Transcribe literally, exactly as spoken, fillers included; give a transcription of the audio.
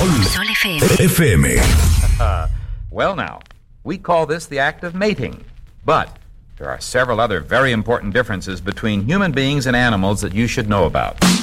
Sol, Sol F M. F M. Uh, well now, we call this the act of mating, but there are several other very important differences between human beings and animals that you should know about.